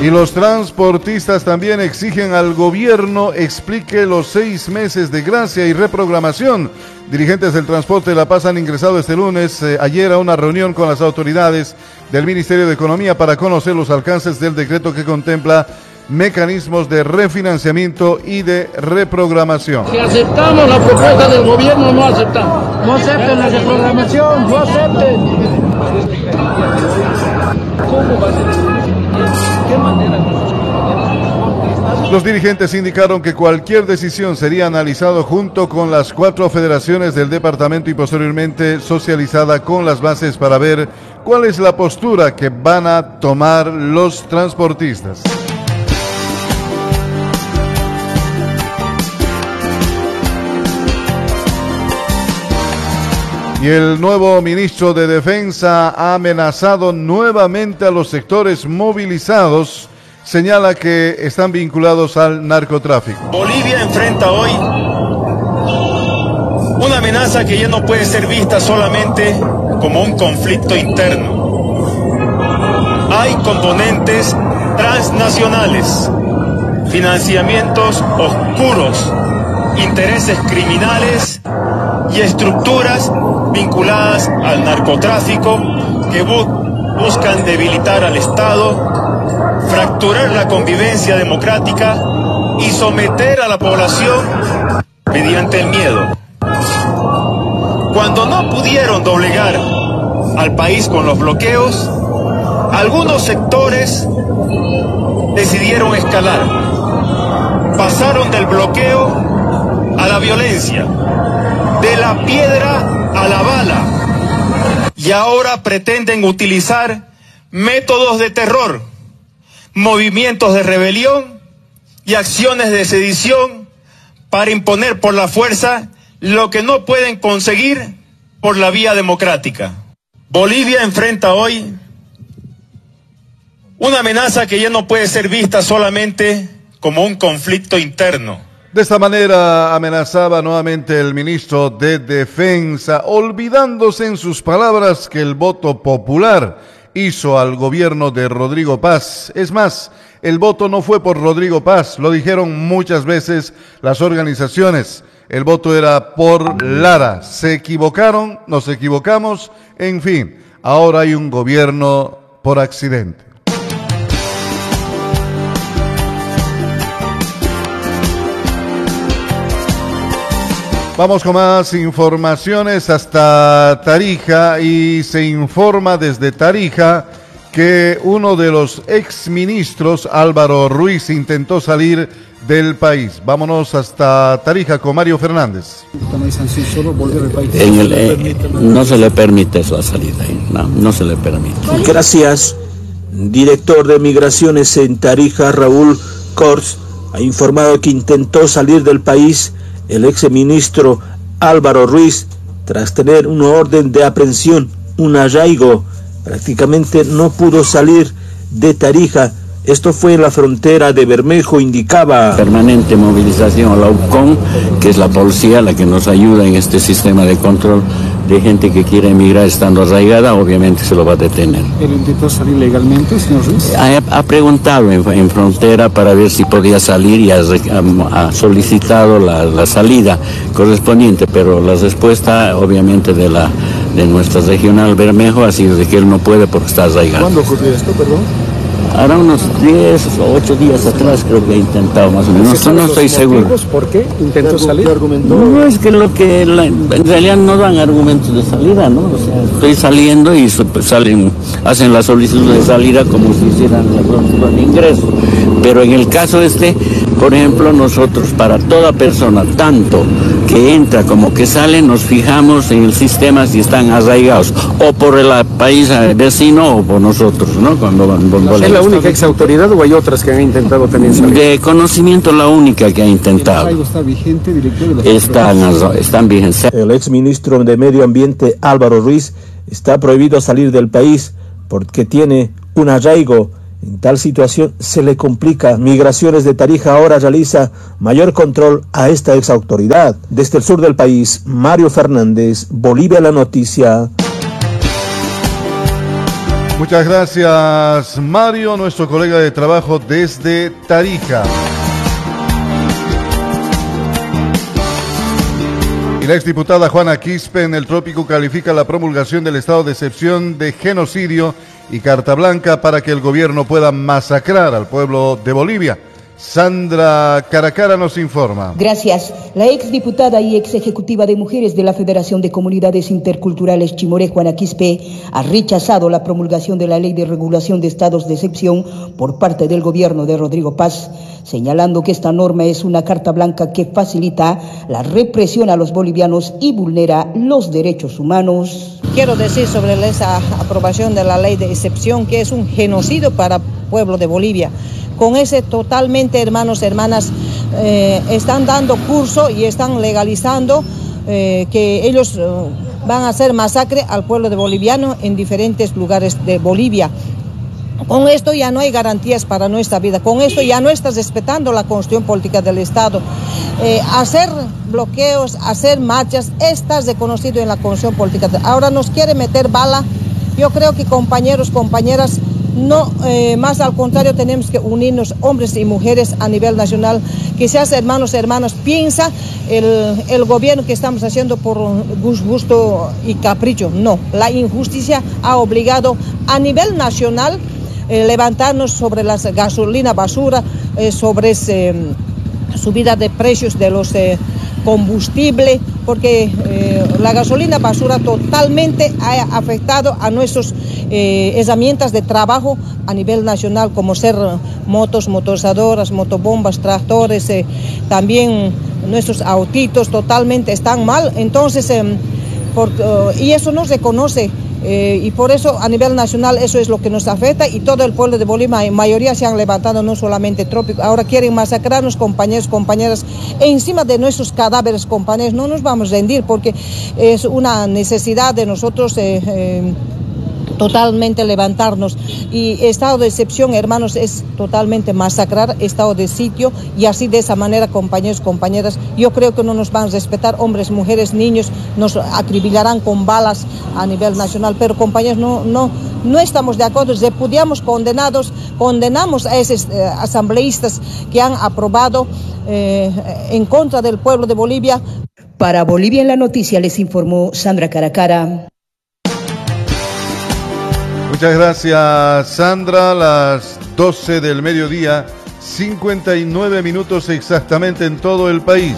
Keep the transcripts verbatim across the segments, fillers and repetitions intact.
Y los transportistas también exigen al gobierno explique los seis meses de gracia y reprogramación. Dirigentes del transporte de La Paz han ingresado este lunes, eh, ayer, a una reunión con las autoridades del Ministerio de Economía para conocer los alcances del decreto que contempla mecanismos de refinanciamiento y de reprogramación. Si aceptamos la propuesta del gobierno, no aceptamos. No acepten la reprogramación, no acepten. ¿Cómo va a ser eso? ¿De qué manera? Los dirigentes indicaron que cualquier decisión sería analizado junto con las cuatro federaciones del departamento y posteriormente socializada con las bases para ver cuál es la postura que van a tomar los transportistas. Y el nuevo ministro de Defensa ha amenazado nuevamente a los sectores movilizados. Señala que están vinculados al narcotráfico. Bolivia enfrenta hoy una amenaza que ya no puede ser vista solamente como un conflicto interno. Hay componentes transnacionales, financiamientos oscuros, intereses criminales y estructuras vinculadas al narcotráfico que bu- buscan debilitar al Estado, fracturar la convivencia democrática y someter a la población mediante el miedo. Cuando no pudieron doblegar al país con los bloqueos, algunos sectores decidieron escalar. Pasaron del bloqueo a la violencia, de la piedra a la bala, y ahora pretenden utilizar métodos de terror, movimientos de rebelión y acciones de sedición para imponer por la fuerza lo que no pueden conseguir por la vía democrática. Bolivia enfrenta hoy una amenaza que ya no puede ser vista solamente como un conflicto interno. De esta manera amenazaba nuevamente el ministro de Defensa, olvidándose en sus palabras que el voto popular hizo al gobierno de Rodrigo Paz. Es más, el voto no fue por Rodrigo Paz, lo dijeron muchas veces las organizaciones. El voto era por Lara. Se equivocaron, nos equivocamos, en fin, ahora hay un gobierno por accidente. Vamos con más informaciones hasta Tarija y se informa desde Tarija que uno de los exministros, Álvaro Ruiz, intentó salir del país. Vámonos hasta Tarija con Mario Fernández. En el, eh, no se le permite esa salida, no, no se le permite. Gracias. Director de Migraciones en Tarija, Raúl Kors, ha informado que intentó salir del país el exministro Álvaro Ruiz tras tener una orden de aprehensión, un arraigo. Prácticamente no pudo salir de Tarija. Esto fue en la frontera de Bermejo, indicaba. Permanente movilización a la U C O N, que es la policía la que nos ayuda en este sistema de control de gente que quiere emigrar estando arraigada, obviamente se lo va a detener. ¿Él intentó salir legalmente, señor Ruiz? Ha, ha preguntado en, en frontera para ver si podía salir y ha, ha, ha solicitado la, la salida correspondiente, pero la respuesta obviamente de la de nuestra regional Bermejo ha sido de que él no puede porque está arraigado. ¿Cuándo ocurrió esto, perdón? Ahora unos diez o ocho días atrás creo que he intentado más o menos, no, no estoy seguro. ¿Por qué intentó salir? No, es que lo que la, en realidad no dan argumentos de salida, ¿no? O sea, estoy saliendo y pues, salen, hacen la solicitud de salida como si hicieran la solicitud de ingreso. Pero en el caso este, por ejemplo, nosotros para toda persona, tanto que entra como que sale, nos fijamos en el sistema si están arraigados, o por el país vecino o por nosotros, ¿no? Cuando van, van, ¿Es la única ex autoridad o hay otras que han intentado también salir? De conocimiento la única que ha intentado. ¿El arraigo está vigente, director de la Están, están vigentes. El exministro de Medio Ambiente Álvaro Ruiz está prohibido salir del país porque tiene un arraigo. En tal situación se le complica. Migraciones de Tarija ahora realiza mayor control a esta ex autoridad. Desde el sur del país, Mario Fernández, Bolivia la Noticia. Muchas gracias, Mario, nuestro colega de trabajo desde Tarija. Y la exdiputada Juana Quispe en el Trópico califica la promulgación del estado de excepción de genocidio y carta blanca para que el gobierno pueda masacrar al pueblo de Bolivia. Sandra Caracara nos informa. Gracias. La exdiputada y ex ejecutiva de mujeres de la Federación de Comunidades Interculturales Chimoré, Juana Quispe, ha rechazado la promulgación de la Ley de Regulación de Estados de Excepción por parte del gobierno de Rodrigo Paz, señalando que esta norma es una carta blanca que facilita la represión a los bolivianos y vulnera los derechos humanos. Quiero decir sobre esa aprobación de la Ley de Excepción que es un genocidio para el pueblo de Bolivia. Con ese totalmente, hermanos, hermanas, eh, están dando curso y están legalizando eh, que ellos eh, van a hacer masacre al pueblo de boliviano en diferentes lugares de Bolivia. Con esto ya no hay garantías para nuestra vida, con esto ya no estás respetando la constitución política del Estado. Eh, hacer bloqueos, hacer marchas, estás reconocido en la constitución política. Ahora nos quiere meter bala. Yo creo que compañeros, compañeras, no, eh, más al contrario, tenemos que unirnos, hombres y mujeres a nivel nacional, que seas hermanos, hermanas, piensa el, el gobierno que estamos haciendo por gusto y capricho. No, la injusticia ha obligado a nivel nacional eh, levantarnos sobre las gasolina basura, eh, sobre eh, subida de precios de los eh, combustibles, porque eh, la gasolina basura totalmente ha afectado a nuestras eh, herramientas de trabajo a nivel nacional, como ser motos, motorizadoras, motobombas, tractores, eh, también nuestros autitos totalmente están mal. Entonces, eh, por, uh, y eso no se reconoce. Eh, y por eso a nivel nacional eso es lo que nos afecta, y todo el pueblo de Bolivia, en mayoría se han levantado, no solamente Trópico, ahora quieren masacrarnos, compañeros, compañeras, e encima de nuestros cadáveres, compañeros. No nos vamos a rendir porque es una necesidad de nosotros eh, eh, totalmente levantarnos. Y estado de excepción, hermanos, es totalmente masacrar, estado de sitio, y así de esa manera, compañeros, compañeras, yo creo que no nos van a respetar, hombres, mujeres, niños, nos acribillarán con balas a nivel nacional. Pero, compañeros, no, no, no estamos de acuerdo, repudiamos, condenados, condenamos a esos eh, asambleístas que han aprobado eh, en contra del pueblo de Bolivia. Para Bolivia en la Noticia les informó Sandra Caracara. Muchas gracias, Sandra. Las doce del mediodía, cincuenta y nueve minutos exactamente en todo el país.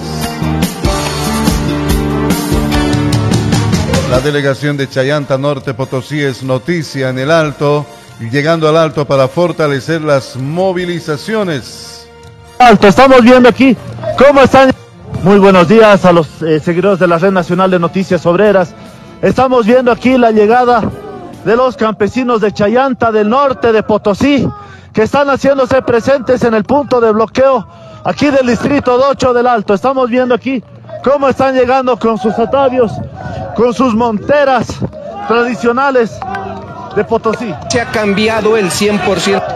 La delegación de Chayanta Norte Potosí es noticia en el Alto, llegando al Alto para fortalecer las movilizaciones. Alto, estamos viendo aquí cómo están. Muy buenos días a los eh, seguidores de la Red Nacional de Noticias Obreras. Estamos viendo aquí la llegada de los campesinos de Chayanta del norte de Potosí, que están haciéndose presentes en el punto de bloqueo aquí del distrito ocho del Alto. Estamos viendo aquí cómo están llegando con sus atavios, con sus monteras tradicionales de Potosí. Se ha cambiado el cien por ciento.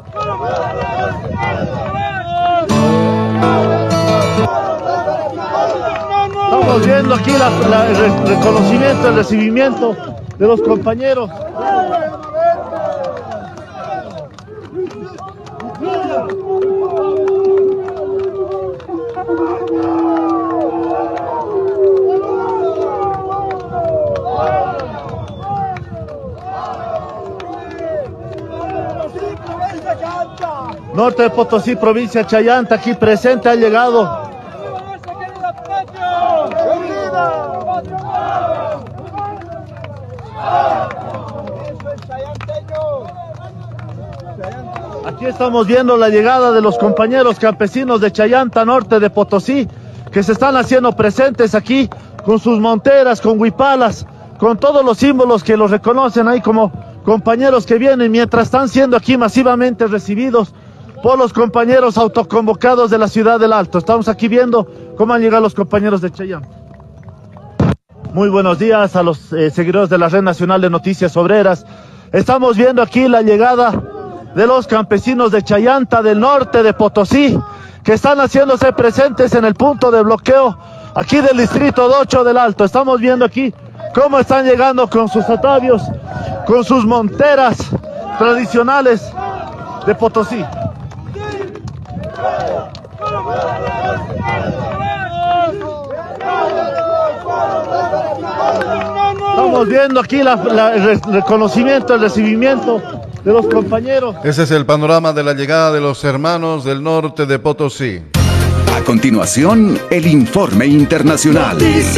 Estamos viendo aquí la, la, el reconocimiento, el recibimiento de los compañeros. Norte de Potosí, provincia de Chayanta, aquí presente ha llegado. Aquí estamos viendo la llegada de los compañeros campesinos de Chayanta Norte de Potosí, que se están haciendo presentes aquí con sus monteras, con huipalas, con todos los símbolos que los reconocen ahí como compañeros que vienen, mientras están siendo aquí masivamente recibidos por los compañeros autoconvocados de la ciudad del Alto. Estamos aquí viendo cómo han llegado los compañeros de Chayanta. Muy buenos días a los eh, seguidores de la Red Nacional de Noticias Obreras. Estamos viendo aquí la llegada de los campesinos de Chayanta del norte de Potosí, que están haciéndose presentes en el punto de bloqueo aquí del distrito ocho del Alto. Estamos viendo aquí cómo están llegando con sus atavios, con sus monteras tradicionales de Potosí. Estamos viendo aquí la, la, el reconocimiento, el recibimiento de los compañeros. Ese es el panorama de la llegada de los hermanos del norte de Potosí. A continuación, el informe internacional. Noticias.